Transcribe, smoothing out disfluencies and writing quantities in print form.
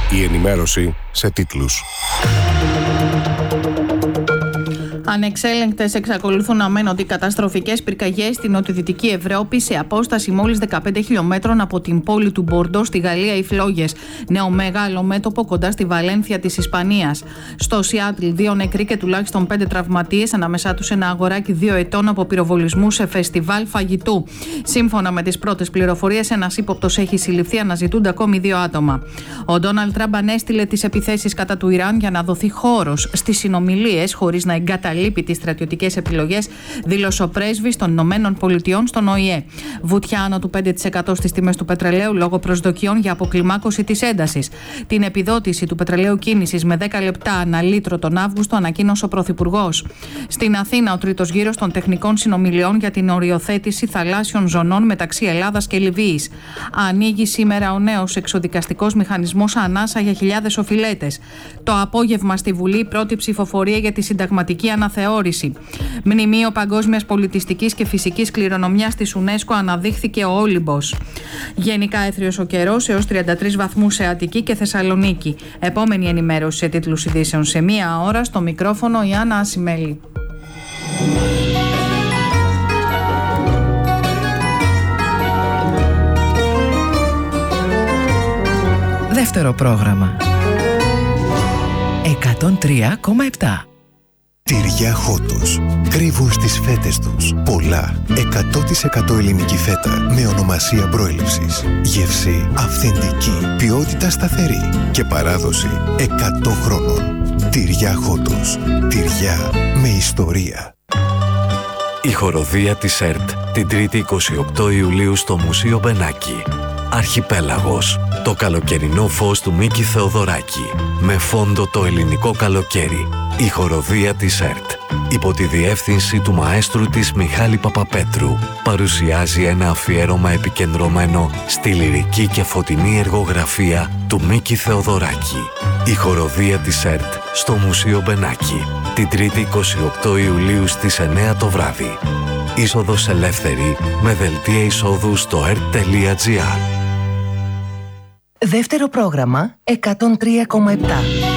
Η ενημέρωση σε τίτλους. Ανεξέλεγκτες εξακολουθούν να μένονται οι καταστροφικές πυρκαγιές στην νοτιοδυτική Ευρώπη σε απόσταση μόλις 15 χιλιόμετρων από την πόλη του Μπορντό στη Γαλλία οι φλόγες. Νέο μεγάλο μέτωπο κοντά στη Βαλένθια της Ισπανίας. Στο Σιάτλ 2 νεκροί και τουλάχιστον 5 τραυματίες, ανάμεσά τους ένα αγοράκι 2 ετών από πυροβολισμού σε φεστιβάλ φαγητού. Σύμφωνα με τις πρώτες πληροφορίες, ένας ύποπτος έχει συλληφθεί, αναζητούνται ακόμη 2 άτομα. Ο Ντόναλντ Τραμπ ανέστειλε τις επιθέσεις κατά του Ιράν για να δοθεί χώρος στις συνομιλίες χωρίς να εγκαταλείπει τις στρατιωτικές επιλογές, δήλωσε ο πρέσβης των Ηνωμένων Πολιτειών στον ΟΗΕ. Βουτιά άνω του 5% στις τιμές του πετρελαίου λόγω προσδοκιών για αποκλιμάκωση της έντασης. Την επιδότηση του πετρελαίου κίνησης με 10 λεπτά ανά λίτρο τον Αύγουστο ανακοίνωσε ο Πρωθυπουργός. Στην Αθήνα, ο τρίτος γύρος των τεχνικών συνομιλιών για την οριοθέτηση θαλάσσιων ζωνών μεταξύ Ελλάδας και Λιβύης. Ανοίγει σήμερα ο νέος εξοδικαστικός μηχανισμός ανάσα για χιλιάδες οφειλέτες. Το απόγευμα στη Βουλή, πρώτη ψηφοφορία για τη συνταγματική αναθεώρηση. Μνημείο παγκόσμιας πολιτιστικής και φυσικής κληρονομιάς της UNESCO αναδείχθηκε ο Όλυμπος. Γενικά έθριος ο καιρός έως 33 βαθμούς σε Αττική και Θεσσαλονίκη. Επόμενη ενημέρωση σε τίτλους ειδήσεων σε 1 ώρα. Στο μικρόφωνο η Άννα Ασημέλη. Δεύτερο πρόγραμμα 103,7. Τυριά Χότος. Κρύβουν στις φέτες τους πολλά 100% ελληνική φέτα με ονομασία προέλευσης. Γεύση αυθεντική, ποιότητα σταθερή και παράδοση 100 χρόνων. Τυριά Χότος. Τυριά με ιστορία. Η χοροδία της ΕΡΤ την 3η 28 Ιουλίου στο Μουσείο Μπενάκη. Αρχιπέλαγος. Το καλοκαιρινό φως του Μίκη Θεοδωράκη. Με φόντο το ελληνικό καλοκαίρι. Η χοροδία της ΕΡΤ, υπό τη διεύθυνση του μαέστρου της Μιχάλη Παπαπέτρου, παρουσιάζει ένα αφιέρωμα επικεντρωμένο στη λυρική και φωτεινή εργογραφία του Μίκη Θεοδωράκη. Η χοροδία της ΕΡΤ στο Μουσείο Μπενάκη, την 3η 28 Ιουλίου στις 9 το βράδυ. Είσοδος ελεύθερη με δελτία εισόδου στο ert.gr. Δεύτερο πρόγραμμα 103,7.